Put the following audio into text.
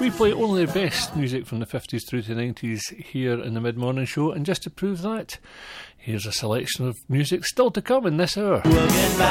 We play only the best music from the 50s through to the 90s here in the Mid-Morning Show, and just to prove that, here's a selection of music still to come in this hour. We'll get back.